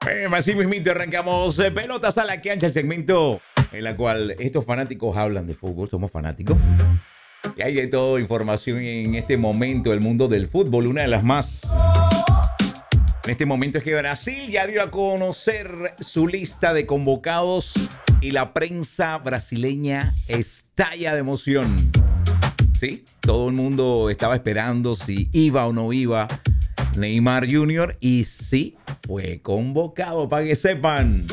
Así mismito arrancamos Pelotas a la Cancha, el segmento en la cual estos fanáticos hablan de fútbol. Somos fanáticos. Y hay de todo información en este momento del mundo del fútbol. Una de las más en este momento es que Brasil ya dio a conocer su lista de convocados y la prensa brasileña estalla de emoción. Sí, todo el mundo estaba esperando si iba o no iba Neymar Jr. y sí, fue convocado, para que sepan.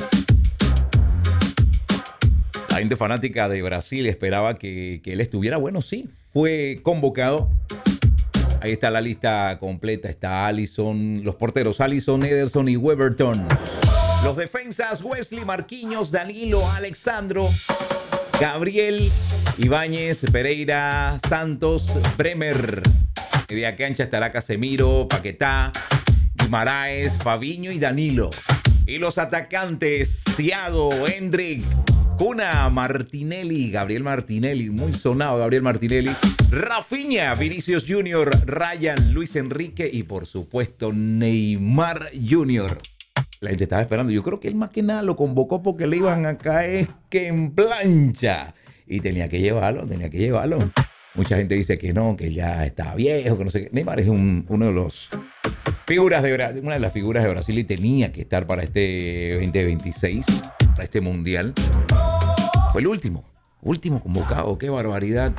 La gente fanática de Brasil esperaba que él estuviera. Bueno, sí, fue convocado. Ahí está la lista completa. Está Alisson, los porteros Alisson, Ederson y Weberton. Los defensas Wesley, Marquinhos, Danilo, Alexandro, Gabriel, Ibáñez, Pereira, Santos, Bremer. Media cancha estará Casemiro, Paquetá, Guimaraes, Fabinho y Danilo. Y los atacantes Thiago, Hendrick, Cuna, Martinelli, Gabriel Martinelli, muy sonado Gabriel Martinelli, Rafinha, Vinicius Jr., Ryan, Luis Enrique y por supuesto Neymar Jr. La gente estaba esperando. Yo creo que él más que nada lo convocó porque le iban a caer que en plancha. Y tenía que llevarlo. Mucha gente dice que no, que ya está viejo, que no sé qué. Neymar es uno de los figuras de Brasil, una de las figuras de Brasil y tenía que estar para este 2026, para este mundial. Fue el último convocado. ¡Qué barbaridad!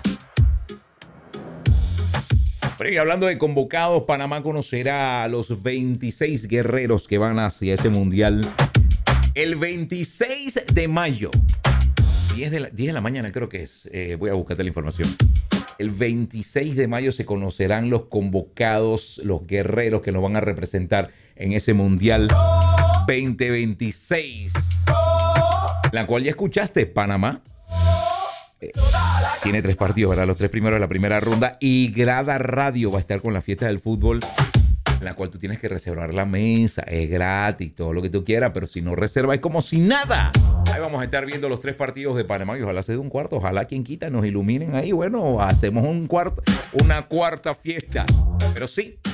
Pero y hablando de convocados, Panamá conocerá a los 26 guerreros que van hacia ese mundial el 26 de mayo. 10 de la mañana creo que es. Voy a buscarte la información. El 26 de mayo se conocerán los convocados, los guerreros que nos van a representar en ese mundial 2026. La cual ya escuchaste, Panamá. Tiene 3 partidos, ¿verdad? Los 3 primeros de la primera ronda. Y Grada Radio va a estar con la fiesta del fútbol, en la cual tú tienes que reservar la mesa. Es gratis, todo lo que tú quieras, pero si no reservas es como si nada. Ahí vamos a estar viendo los 3 partidos de Panamá y ojalá se dé un cuarto. Ojalá quien quita nos iluminen ahí. Bueno, hacemos una cuarta fiesta. Pero sí,